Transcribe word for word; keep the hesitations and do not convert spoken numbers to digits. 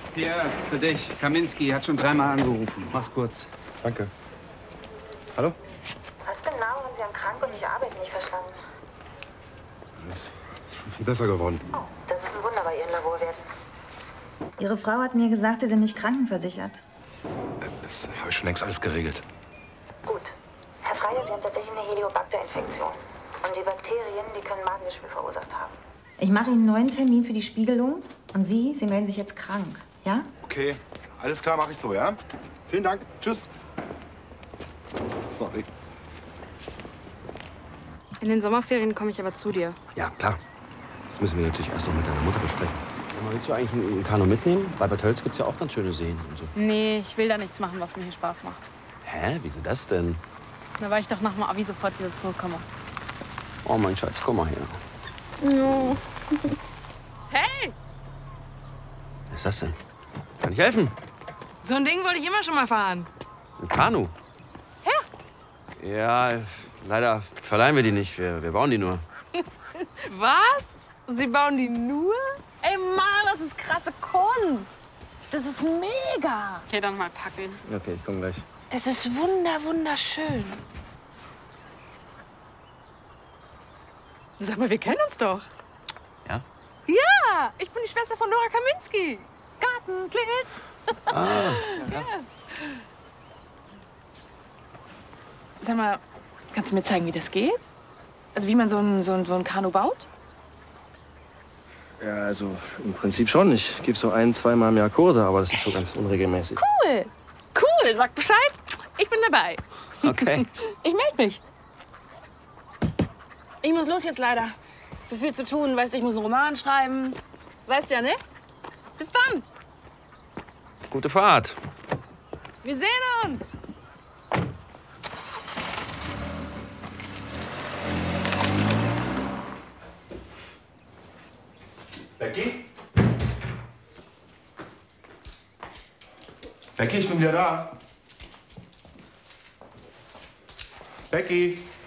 Hier, für dich. Kaminski hat schon dreimal angerufen. Mach's kurz. Danke. Hallo? Was genau haben Sie an krank und nicht arbeiten nicht verstanden? Das ist schon viel besser geworden. Oh, das ist ein Wunder bei Ihren Laborwerten. Ihre Frau hat mir gesagt, Sie sind nicht krankenversichert. Das habe ich schon längst alles geregelt. Gut. Herr Freier, Sie haben tatsächlich eine Heliobacter-Infektion. Und die Bakterien, die können Magengeschwür verursacht haben. Ich mache Ihnen einen neuen Termin für die Spiegelung. Und Sie, Sie melden sich jetzt krank, ja? Okay, alles klar, mache ich so, ja? Vielen Dank. Tschüss. Sorry. In den Sommerferien komme ich aber zu dir. Ja, klar. Das müssen wir natürlich erst noch mit deiner Mutter besprechen. Sag mal, willst du eigentlich ein Kanu mitnehmen? Bei Bad Tölz gibt's ja auch ganz schöne Seen und so. Nee, ich will da nichts machen, was mir hier Spaß macht. Hä? Wieso das denn? Na, weil ich doch nach dem Abi sofort wieder zurückkomme. Oh, mein Schatz, komm mal her. No. Hey! Was ist das denn? Kann ich helfen? So ein Ding wollte ich immer schon mal fahren. Ein Kanu? Ja. Ja, leider verleihen wir die nicht. Wir, wir bauen die nur. Was? Sie bauen die nur? Ey, Mann, das ist krasse Kunst. Das ist mega. Okay, dann mal packen. Okay, ich komm gleich. Es ist wunder, wunderschön. Sag mal, wir kennen uns doch. Ja? Ja, ich bin die Schwester von Nora Kaminski. Garten, klingelt's? Ah, ja. Sag mal, kannst du mir zeigen, wie das geht? Also wie man so ein, so ein, so ein Kanu baut? Ja, also im Prinzip schon. Ich gebe so ein, zweimal im Jahr Kurse, aber das ist so ganz unregelmäßig. Cool. Cool, sag Bescheid. Ich bin dabei. Okay. Ich melde mich. Ich muss los jetzt leider. So viel zu tun, weißt du, ich muss einen Roman schreiben. Weißt ja, ne? Bis dann. Gute Fahrt. Wir sehen uns. Becky? Becky, ich bin wieder da. Becky?